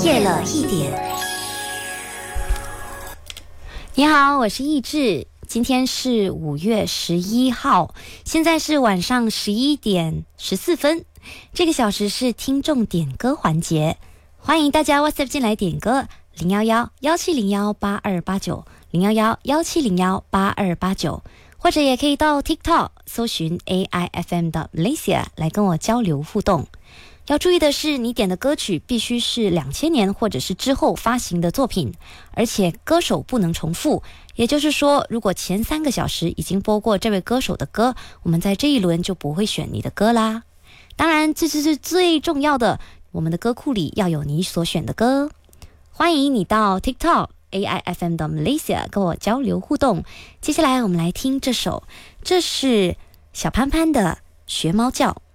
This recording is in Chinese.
夜了一点。你好，我是易志，今天是5月11号，现在是晚上11点14分。这个小时是听众点歌环节，欢迎大家 WhatsApp 进来点歌，011-1701-8289 011-1701-8289，或者也可以到 TikTok 搜寻 AIFM 的 Malaysia 来跟我交流互动。要注意的是，你点的歌曲必须是2000年或者是之后发行的作品，而且歌手不能重复。也就是说，如果前3个小时已经播过这位歌手的歌，我们在这一轮就不会选你的歌啦。当然，这是最重要的，我们的歌库里要有你所选的歌。欢迎你到 TikTok AIFM 的 Malaysia 跟我交流互动。接下来我们来听这首，这是小潘潘的学猫叫。